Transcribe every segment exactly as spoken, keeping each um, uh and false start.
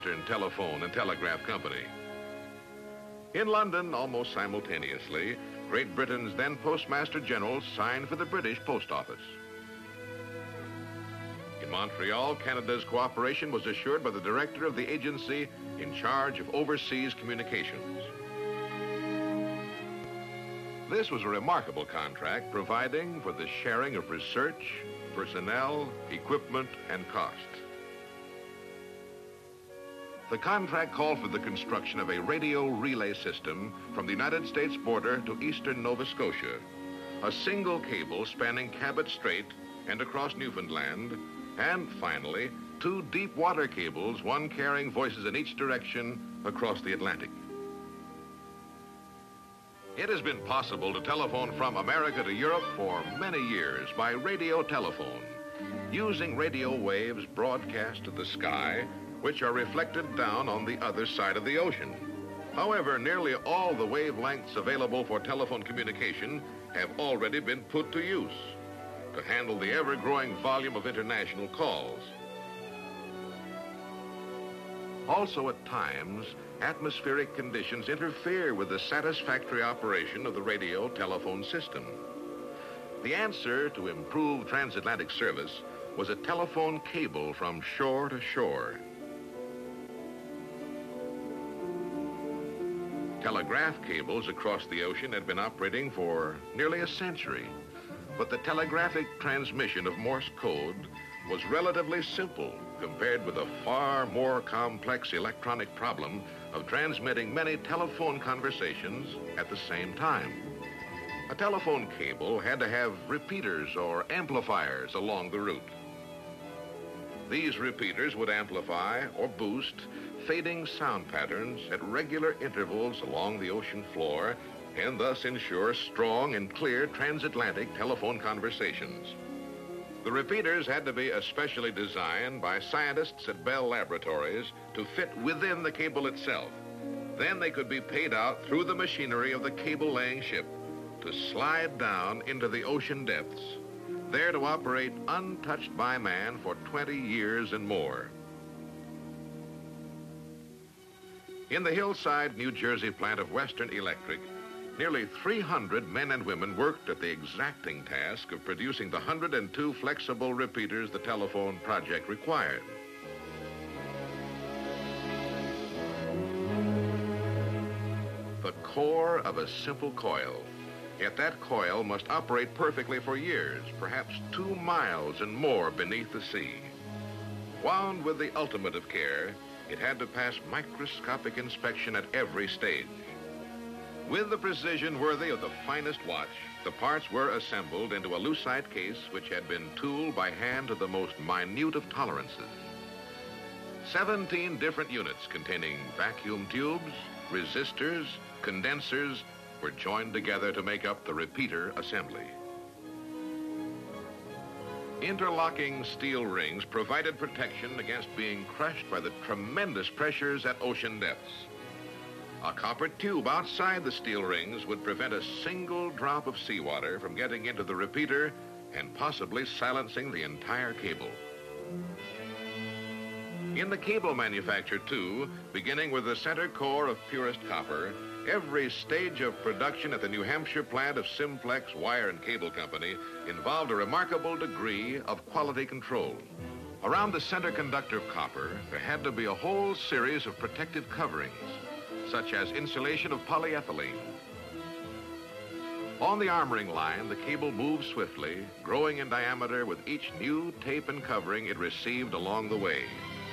Telephone and Telegraph Company. In London, almost simultaneously, Great Britain's then Postmaster General signed for the British Post Office. In Montreal, Canada's cooperation was assured by the director of the agency in charge of overseas communications. This was a remarkable contract providing for the sharing of research, personnel, equipment, and costs. The contract called for the construction of a radio relay system from the United States border to eastern Nova Scotia, a single cable spanning Cabot Strait and across Newfoundland, and finally, two deep water cables, one carrying voices in each direction across the Atlantic. It has been possible to telephone from America to Europe for many years by radio telephone, using radio waves broadcast to the sky, which are reflected down on the other side of the ocean. However, nearly all the wavelengths available for telephone communication have already been put to use to handle the ever-growing volume of international calls. Also, at times, atmospheric conditions interfere with the satisfactory operation of the radio telephone system. The answer to improve transatlantic service was a telephone cable from shore to shore. Telegraph cables across the ocean had been operating for nearly a century, but the telegraphic transmission of Morse code was relatively simple compared with the far more complex electronic problem of transmitting many telephone conversations at the same time. A telephone cable had to have repeaters or amplifiers along the route. These repeaters would amplify or boost fading sound patterns at regular intervals along the ocean floor and thus ensure strong and clear transatlantic telephone conversations. The repeaters had to be especially designed by scientists at Bell Laboratories to fit within the cable itself. Then they could be paid out through the machinery of the cable-laying ship to slide down into the ocean depths, there to operate untouched by man for twenty years and more. In the Hillside, New Jersey plant of Western Electric, nearly three hundred men and women worked at the exacting task of producing the one hundred two flexible repeaters the telephone project required. The core of a simple coil. Yet that coil must operate perfectly for years, perhaps two miles and more beneath the sea. Wound with the ultimate of care, it had to pass microscopic inspection at every stage. With the precision worthy of the finest watch, the parts were assembled into a lucite case which had been tooled by hand to the most minute of tolerances. seventeen different units containing vacuum tubes, resistors, condensers were joined together to make up the repeater assembly. Interlocking steel rings provided protection against being crushed by the tremendous pressures at ocean depths. A copper tube outside the steel rings would prevent a single drop of seawater from getting into the repeater and possibly silencing the entire cable. In the cable manufacture, too, beginning with the center core of purest copper, every stage of production at the New Hampshire plant of Simplex Wire and Cable Company involved a remarkable degree of quality control. Around the center conductor of copper, there had to be a whole series of protective coverings, such as insulation of polyethylene. On the armoring line, the cable moved swiftly, growing in diameter with each new tape and covering it received along the way.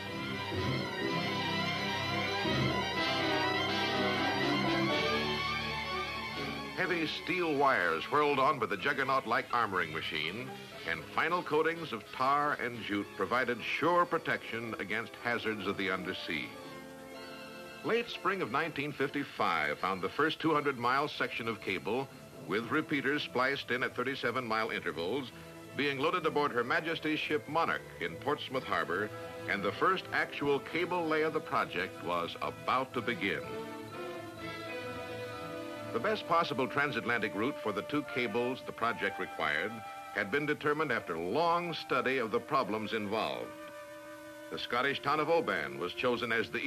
Heavy steel wires whirled on by the juggernaut-like armoring machine, and final coatings of tar and jute provided sure protection against hazards of the undersea. Late spring of nineteen fifty-five found the first two hundred mile section of cable, with repeaters spliced in at thirty-seven mile intervals, being loaded aboard Her Majesty's ship Monarch in Portsmouth Harbor, and the first actual cable lay of the project was about to begin. The best possible transatlantic route for the two cables the project required had been determined after long study of the problems involved. The Scottish town of Oban was chosen as the